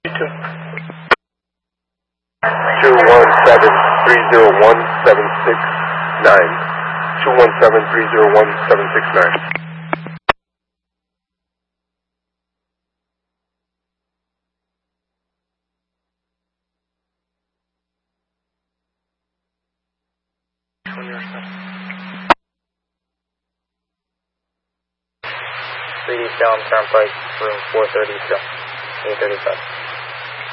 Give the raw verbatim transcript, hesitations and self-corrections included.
two one seven three zero one seven six nine. two one seven three zero one seven six nine. three D Salem Turnpike, room four thirty-two, eight thirty-five.